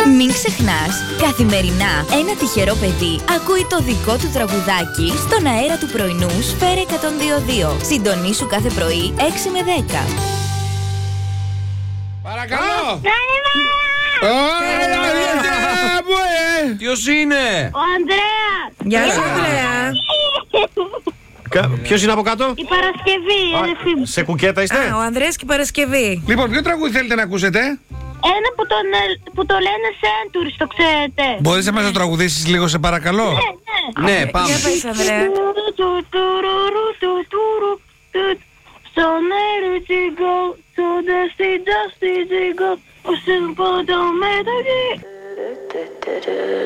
Μην ξεχνάς, καθημερινά ένα τυχερό παιδί ακούει το δικό του τραγουδάκι στον αέρα του πρωινού Σφαίρα 102.2. Συντονίσου κάθε πρωί 6 με 10. Παρακαλώ! Ποιος είναι? Ο Ανδρέας! Γεια σου, Ανδρέα. Ποιος είναι από κάτω? Η Παρασκευή, αδερφή μου. Σε κουκέτα είστε? Ο Ανδρέας και η Παρασκευή. Λοιπόν, ποιο τραγούδι θέλετε να ακούσετε? Ένα που το λένε Centuries, το ξέρετε. Μπορείς να μας το τραγουδήσεις λίγο, σε παρακαλώ? Ναι, πάμε. Για πες, Ανδρέα. So near to go, so dusty to go.